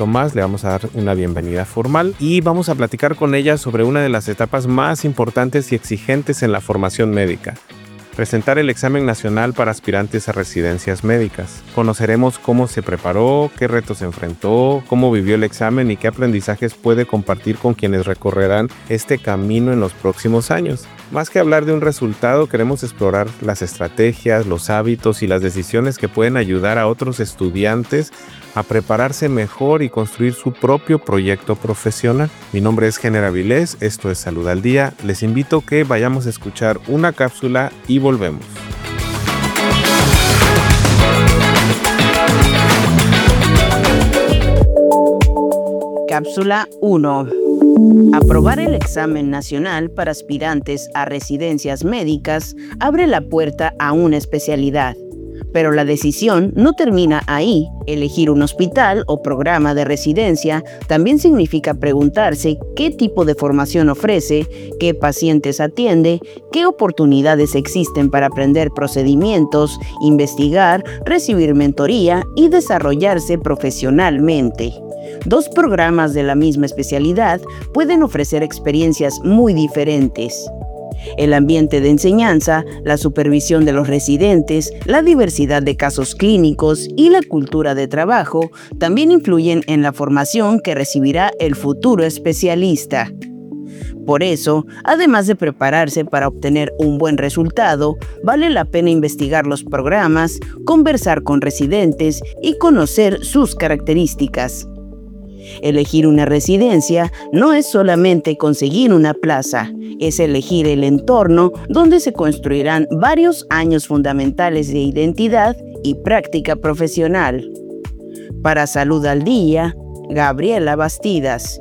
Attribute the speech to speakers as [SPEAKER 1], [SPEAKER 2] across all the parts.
[SPEAKER 1] poquito más, le vamos a dar una bienvenida formal y vamos a platicar con ella sobre una de las etapas más importantes y exigentes en la formación médica: presentar el examen nacional para aspirantes a residencias médicas. Conoceremos cómo se preparó, qué retos enfrentó, cómo vivió el examen y qué aprendizajes puede compartir con quienes recorrerán este camino en los próximos años. Más que hablar de un resultado, queremos explorar las estrategias, los hábitos y las decisiones que pueden ayudar a otros estudiantes a prepararse mejor y construir su propio proyecto profesional. Mi nombre es Géner Avilés, esto es Salud al Día. Les invito a que vayamos a escuchar una cápsula y volvemos.
[SPEAKER 2] Cápsula 1. Aprobar el examen nacional para aspirantes a residencias médicas abre la puerta a una especialidad. Pero la decisión no termina ahí. Elegir un hospital o programa de residencia también significa preguntarse qué tipo de formación ofrece, qué pacientes atiende, qué oportunidades existen para aprender procedimientos, investigar, recibir mentoría y desarrollarse profesionalmente. Dos programas de la misma especialidad pueden ofrecer experiencias muy diferentes. El ambiente de enseñanza, la supervisión de los residentes, la diversidad de casos clínicos y la cultura de trabajo también influyen en la formación que recibirá el futuro especialista. Por eso, además de prepararse para obtener un buen resultado, vale la pena investigar los programas, conversar con residentes y conocer sus características. Elegir una residencia no es solamente conseguir una plaza, es elegir el entorno donde se construirán varios años fundamentales de identidad y práctica profesional. Para Salud al Día, Gabriela Bastidas.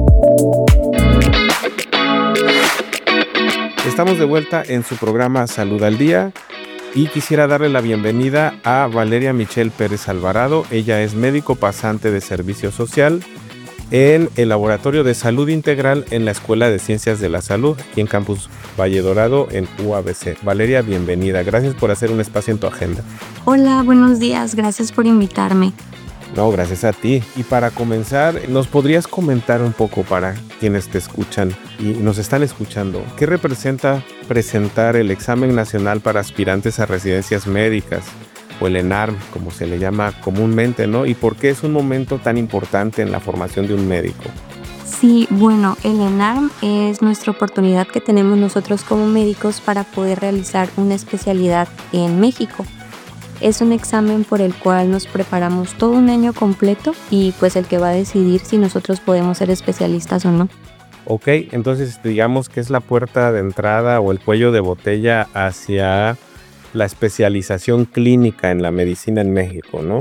[SPEAKER 1] Estamos de vuelta en su programa Salud al Día y quisiera darle la bienvenida a Valeria Michelle Pérez Alvarado. Ella es médico pasante de Servicio Social en el Laboratorio de Salud Integral en la Escuela de Ciencias de la Salud, aquí en Campus Valle Dorado, en UABC. Valeria, bienvenida. Gracias por hacer un espacio en tu agenda.
[SPEAKER 3] Hola, buenos días. Gracias por invitarme.
[SPEAKER 1] No, gracias a ti. Y para comenzar, ¿nos podrías comentar un poco para quienes te escuchan y nos están escuchando? ¿Qué representa presentar el examen nacional para aspirantes a residencias médicas, o el ENARM, como se le llama comúnmente, ¿no? ¿Y por qué es un momento tan importante en la formación de un médico?
[SPEAKER 3] Sí, bueno, el ENARM es nuestra oportunidad que tenemos nosotros como médicos para poder realizar una especialidad en México. Es un examen por el cual nos preparamos todo un año completo y pues el que va a decidir si nosotros podemos ser especialistas o no.
[SPEAKER 1] Ok, entonces digamos que es la puerta de entrada o el cuello de botella hacia la especialización clínica en la medicina en México, ¿no?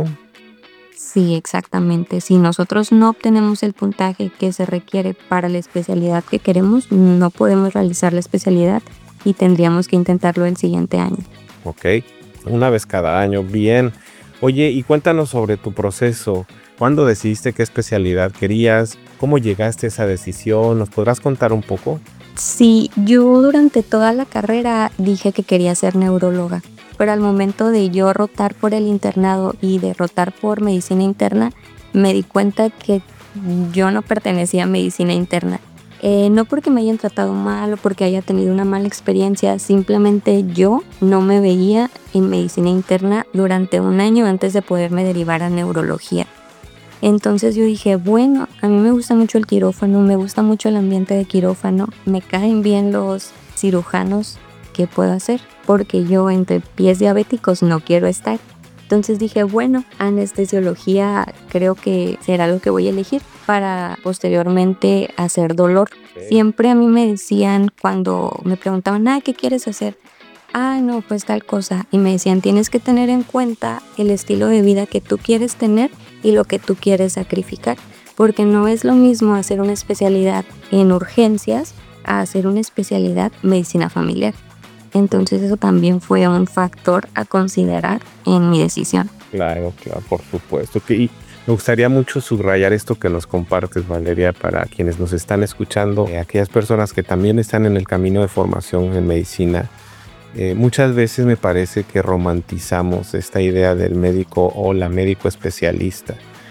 [SPEAKER 3] Sí, exactamente. Si nosotros no obtenemos el puntaje que se requiere para la especialidad que queremos, no podemos realizar la especialidad y tendríamos que intentarlo el siguiente año.
[SPEAKER 1] Ok, una vez cada año, bien. Oye, y cuéntanos sobre tu proceso. ¿Cuándo decidiste qué especialidad querías? ¿Cómo llegaste a esa decisión? ¿Nos podrás contar un poco?
[SPEAKER 3] Sí, yo durante toda la carrera dije que quería ser neuróloga, pero al momento de yo rotar por el internado y de rotar por medicina interna, me di cuenta que yo no pertenecía a medicina interna. No porque me hayan tratado mal o porque haya tenido una mala experiencia, simplemente yo no me veía en medicina interna durante un año antes de poderme derivar a neurología. Entonces yo dije, bueno, a mí me gusta mucho el quirófano, me gusta mucho el ambiente de quirófano, me caen bien los cirujanos, ¿qué puedo hacer? Porque yo entre pies diabéticos no quiero estar. Entonces dije, bueno, anestesiología creo que será lo que voy a elegir para posteriormente hacer dolor.
[SPEAKER 1] Okay.
[SPEAKER 3] Siempre a mí me decían cuando me preguntaban, ¿qué quieres hacer? No, pues tal cosa. Y me decían, tienes que tener en cuenta el estilo de vida que tú quieres tener y lo que tú quieres sacrificar, porque no es lo mismo hacer una especialidad en urgencias a hacer una especialidad medicina familiar. Entonces eso también fue un factor a considerar en mi decisión.
[SPEAKER 1] Claro, por supuesto. Y me gustaría mucho subrayar esto que nos compartes, Valeria, para quienes nos están escuchando, aquellas personas que también están en el camino de formación en medicina. Muchas veces me parece que romantizamos esta idea del médico o la médico especialista.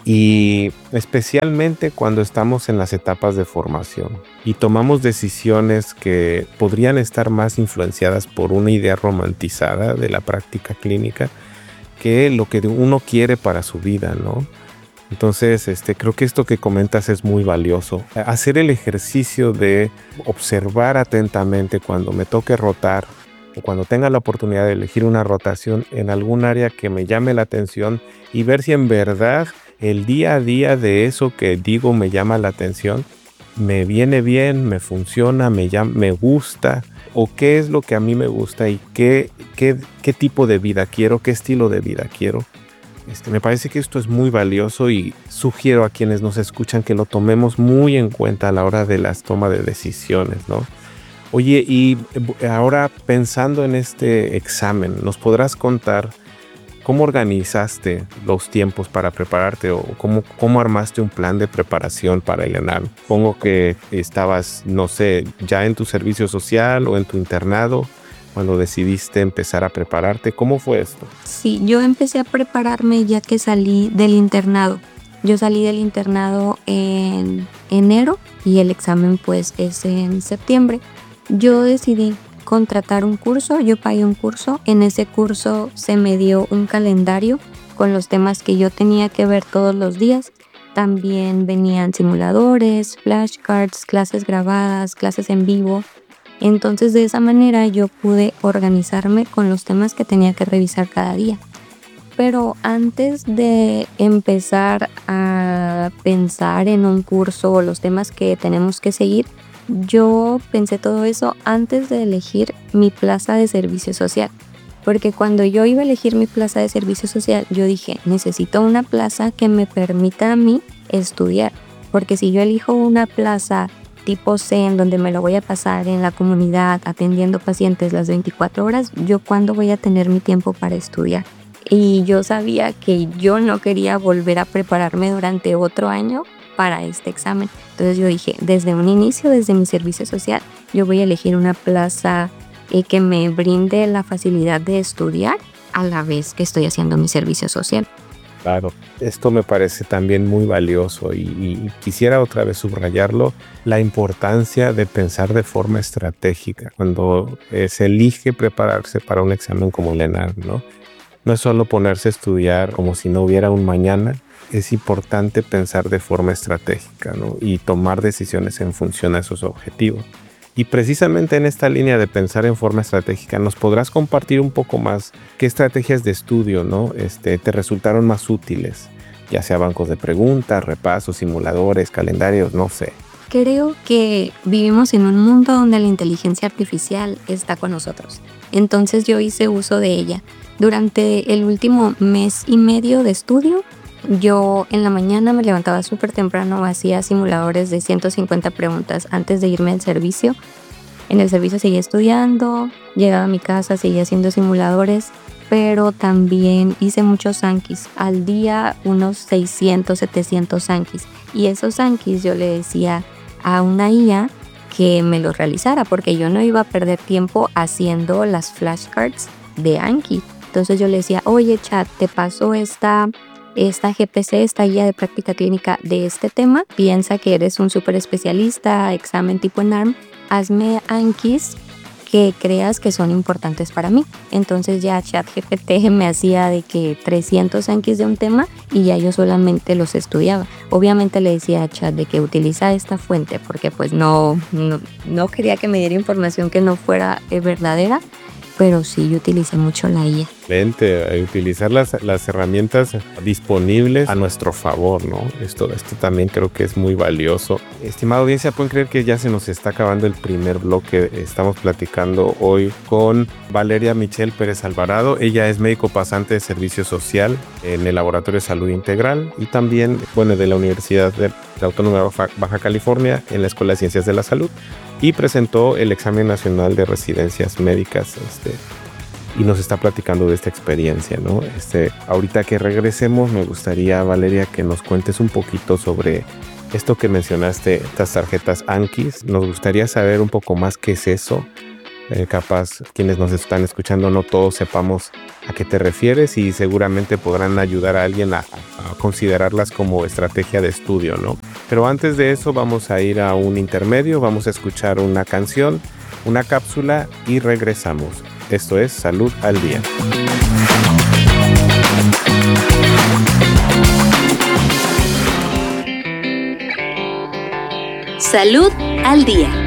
[SPEAKER 1] Y especialmente cuando estamos en las etapas de formación y tomamos decisiones que podrían estar más influenciadas por una idea romantizada de la práctica clínica que lo que uno quiere para su vida, ¿no? Entonces, creo que esto que comentas es muy valioso. Hacer el ejercicio de observar atentamente cuando me toque rotar o cuando tenga la oportunidad de elegir una rotación en algún área que me llame la atención y ver si en verdad el día a día de eso que digo me llama la atención, me viene bien, me funciona, me gusta, o qué es lo que a mí me gusta y qué tipo de vida quiero, qué estilo de vida quiero. Me parece que esto es muy valioso y sugiero a quienes nos escuchan que lo tomemos muy en cuenta a la hora de las tomas de decisiones, ¿no? Oye, y ahora pensando en este examen, ¿nos podrás contar cómo organizaste los tiempos para prepararte o cómo armaste un plan de preparación para el ENARM? Supongo que estabas, no sé, ya en tu servicio social o en tu internado cuando decidiste empezar a prepararte. ¿Cómo fue esto?
[SPEAKER 3] Sí, yo empecé a prepararme ya que salí del internado. Yo salí del internado en enero y el examen pues es en septiembre. Yo decidí contratar un curso, yo pagué un curso. En ese curso se me dio un calendario con los temas que yo tenía que ver todos los días. También venían simuladores, flashcards, clases grabadas, clases en vivo. Entonces de esa manera yo pude organizarme con los temas que tenía que revisar cada día. Pero antes de empezar a pensar en un curso o los temas que tenemos que seguir, yo pensé todo eso antes de elegir mi plaza de servicio social. Porque cuando yo iba a elegir mi plaza de servicio social, yo dije, necesito una plaza que me permita a mí estudiar. Porque si yo elijo una plaza tipo C, en donde me lo voy a pasar en la comunidad atendiendo pacientes las 24 horas, ¿yo cuándo voy a tener mi tiempo para estudiar? Y yo sabía que yo no quería volver a prepararme durante otro año para este examen. Entonces yo dije, desde un inicio, desde mi servicio social, yo voy a elegir una plaza que me brinde la facilidad de estudiar a la vez que estoy haciendo mi servicio social.
[SPEAKER 1] Claro, esto me parece también muy valioso y quisiera otra vez subrayarlo, la importancia de pensar de forma estratégica cuando se elige prepararse para un examen como el ENARM, ¿no? No es solo ponerse a estudiar como si no hubiera un mañana, es importante pensar de forma estratégica, ¿no? Y tomar decisiones en función a esos objetivos. Y precisamente en esta línea de pensar en forma estratégica, ¿nos podrás compartir un poco más qué estrategias de estudio, ¿no? te resultaron más útiles? Ya sea bancos de preguntas, repasos, simuladores, calendarios, no sé.
[SPEAKER 3] Creo que vivimos en un mundo donde la inteligencia artificial está con nosotros. Entonces yo hice uso de ella. Durante el último mes y medio de estudio, yo en la mañana me levantaba súper temprano, hacía simuladores de 150 preguntas antes de irme al servicio. En el servicio seguía estudiando, llegaba a mi casa, seguía haciendo simuladores, pero también hice muchos Ankis. Al día unos 600, 700 Ankis. Y esos Ankis yo le decía a una IA que me los realizara, porque yo no iba a perder tiempo haciendo las flashcards de Anki. Entonces yo le decía, oye chat, te paso esta GPC, esta guía de práctica clínica de este tema. Piensa que eres un súper especialista, examen tipo ENARM. Hazme Ankis que creas que son importantes para mí. Entonces ya ChatGPT me hacía de que 300 Ankis de un tema y ya yo solamente los estudiaba. Obviamente le decía a Chat de que utiliza esta fuente porque pues no quería que me diera información que no fuera verdadera. Pero sí, yo utilicé mucho la IA.
[SPEAKER 1] Excelente, utilizar las herramientas disponibles a nuestro favor, ¿no? Esto también creo que es muy valioso. Estimada audiencia, pueden creer que ya se nos está acabando el primer bloque. Estamos platicando hoy con Valeria Michelle Pérez Alvarado. Ella es médico pasante de servicio social en el Laboratorio de Salud Integral y también, de la Universidad de la Autónoma de Baja California en la Escuela de Ciencias de la Salud. Y presentó el examen nacional de residencias médicas y nos está platicando de esta experiencia, ¿no? Ahorita que regresemos me gustaría, Valeria, que nos cuentes un poquito sobre esto que mencionaste, estas tarjetas Ankis. Nos gustaría saber un poco más qué es eso, Capaz quienes nos están escuchando no todos sepamos a qué te refieres y seguramente podrán ayudar a alguien a considerarlas como estrategia de estudio, ¿no? Pero antes de eso vamos a ir a un intermedio, vamos a escuchar una canción, una cápsula y regresamos. Esto es Salud al Día.
[SPEAKER 4] Salud al Día.